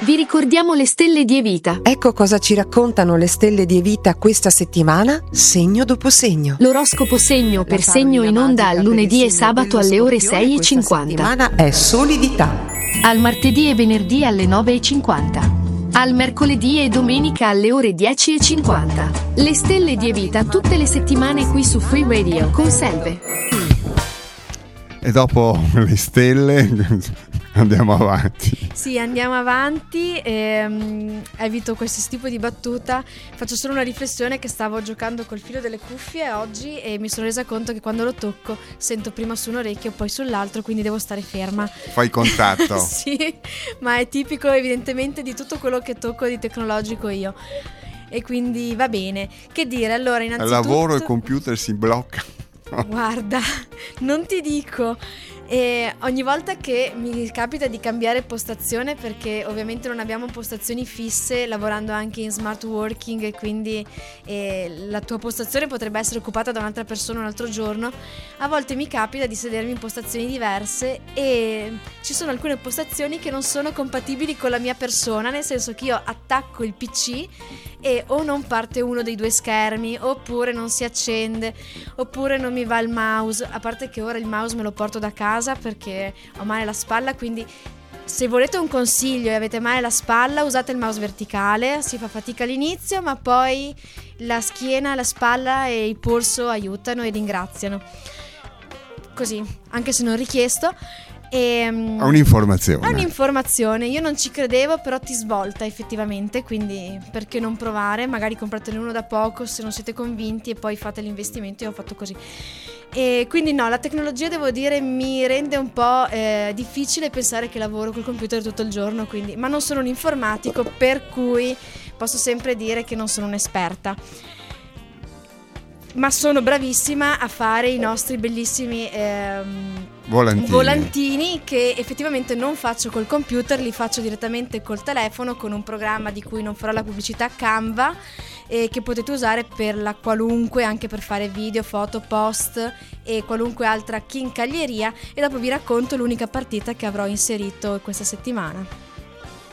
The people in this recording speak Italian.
Vi ricordiamo le stelle di Evita. Ecco cosa ci raccontano le stelle di Evita questa settimana, segno dopo segno. L'oroscopo segno per segno in onda al lunedì e sabato alle ore 6:50. Settimana è solidità. Al martedì e venerdì alle 9:50. Al mercoledì e domenica alle ore 10:50. Le stelle di Evita tutte le settimane qui su Free Radio con Selve. E dopo le stelle andiamo avanti. Sì, andiamo avanti. Evito questo tipo di battuta. Faccio solo una riflessione che stavo giocando col filo delle cuffie oggi e mi sono resa conto che quando lo tocco sento prima su un orecchio poi sull'altro, quindi devo stare ferma. Fai contatto. Sì, ma è tipico evidentemente di tutto quello che tocco di tecnologico io. E quindi va bene. Che dire, allora innanzitutto... Al lavoro il computer si blocca. Guarda, non ti dico. E ogni volta che mi capita di cambiare postazione, perché ovviamente non abbiamo postazioni fisse lavorando anche in smart working e quindi la tua postazione potrebbe essere occupata da un'altra persona un altro giorno, a volte mi capita di sedermi in postazioni diverse e ci sono alcune postazioni che non sono compatibili con la mia persona, nel senso che io attacco il PC e o non parte uno dei due schermi, oppure non si accende, oppure non mi va il mouse, a parte che ora il mouse me lo porto da casa perché ho male alla spalla, quindi se volete un consiglio e avete male alla spalla usate il mouse verticale, si fa fatica all'inizio ma poi la schiena, la spalla e il polso aiutano e ringraziano, così, anche se non richiesto. È un'informazione, io non ci credevo, però ti svolta effettivamente, quindi perché non provare, magari compratene uno da poco se non siete convinti e poi fate l'investimento. Io ho fatto così e quindi no, la tecnologia devo dire mi rende un po' difficile pensare che lavoro col computer tutto il giorno, quindi, ma non sono un informatico, per cui posso sempre dire che non sono un'esperta, ma sono bravissima a fare i nostri bellissimi volantini che effettivamente non faccio col computer, li faccio direttamente col telefono con un programma di cui non farò la pubblicità, Canva, che potete usare per la qualunque, anche per fare video, foto, post e qualunque altra chincaglieria, e dopo vi racconto l'unica partita che avrò inserito questa settimana.